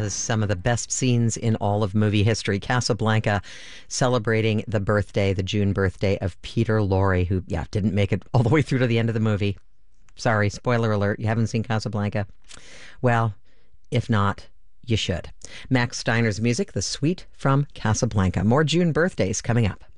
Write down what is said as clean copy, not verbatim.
has some of the best scenes in all of movie history. Casablanca, celebrating the birthday, the June birthday of Peter Lorre, who, didn't make it all the way through to the end of the movie. Sorry, spoiler alert, you haven't seen Casablanca? Well, if not, you should. Max Steiner's music, The Suite from Casablanca. More June birthdays coming up.